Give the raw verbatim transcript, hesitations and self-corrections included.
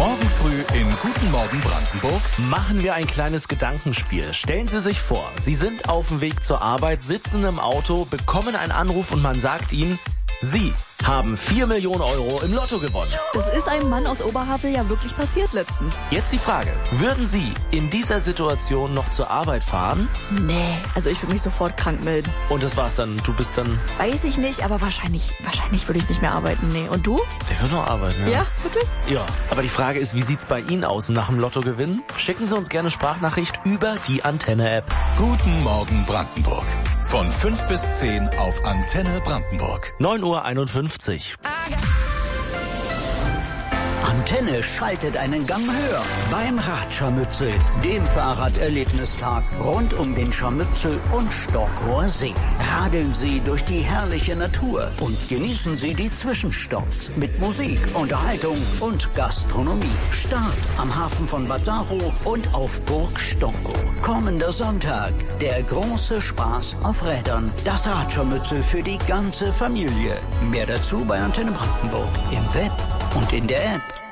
Morgen früh in Guten Morgen Brandenburg Machen wir ein kleines Gedankenspiel. Stellen Sie sich vor, Sie sind auf dem Weg zur Arbeit, sitzen im Auto, bekommen einen Anruf und man sagt Ihnen, Sie haben vier Millionen Euro im Lotto gewonnen. Das ist einem Mann aus Oberhavel ja wirklich passiert letztens. Jetzt die Frage, würden Sie in dieser Situation noch zur Arbeit fahren? Nee, also ich würde mich sofort krank melden. Und das war's dann, du bist dann... Weiß ich nicht, aber wahrscheinlich, wahrscheinlich würde ich nicht mehr arbeiten, nee. Und du? Ich würde noch arbeiten, ja. Ja, wirklich? Ja, aber die Frage ist, wie sieht's bei Ihnen aus nach dem Lottogewinn? Schicken Sie uns gerne Sprachnachricht über die Antenne-App. Guten Morgen Brandenburg. Von fünf bis zehn auf Antenne Brandenburg. neun Uhr einundfünfzig. Antenne schaltet einen Gang höher beim Radscharmützel, dem Fahrraderlebnistag rund um den Scharmützel und Storkower See. Radeln Sie durch die herrliche Natur und genießen Sie die Zwischenstopps mit Musik, Unterhaltung und Gastronomie. Start am Hafen von Bad Saro und auf Burg Storkow. Kommender Sonntag, der große Spaß auf Rädern. Das Radscharmützel für die ganze Familie. Mehr dazu bei Antenne Brandenburg im Web und in der App.